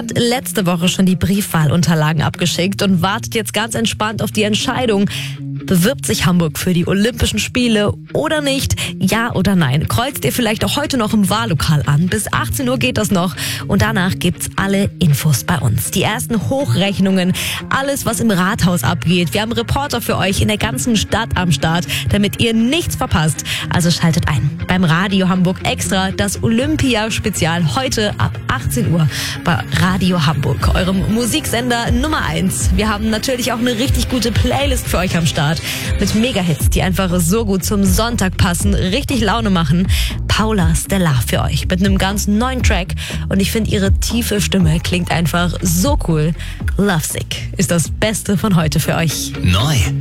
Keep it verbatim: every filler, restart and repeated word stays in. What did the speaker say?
hat letzte Woche schon die Briefwahlunterlagen abgeschickt und wartet jetzt ganz entspannt auf die Entscheidung. Bewirbt sich Hamburg für die Olympischen Spiele oder nicht? Ja oder nein? Kreuzt ihr vielleicht auch heute noch im Wahllokal an? Bis achtzehn Uhr geht das noch und danach gibt's alle Infos bei uns. Die ersten Hochrechnungen, alles was im Rathaus abgeht. Wir haben Reporter für euch in der ganzen Stadt am Start, damit ihr nichts verpasst. Also schaltet ein beim Radio Hamburg Extra, das Olympia-Spezial heute ab achtzehn Uhr bei Radio Hamburg, eurem Musiksender Nummer eins. Wir haben natürlich auch eine richtig gute Playlist für euch am Start mit Mega-Hits, die einfach so gut zum Sonntag passen, richtig Laune machen. Paula Stella für euch mit einem ganz neuen Track und ich finde, ihre tiefe Stimme klingt einfach so cool. Lovesick ist das Beste von heute für euch. Neu.